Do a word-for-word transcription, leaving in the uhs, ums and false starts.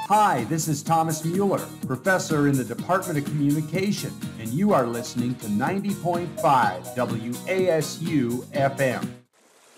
Hi, this is Thomas Mueller, professor in the Department of Communication, and you are listening to ninety point five W A S U F M.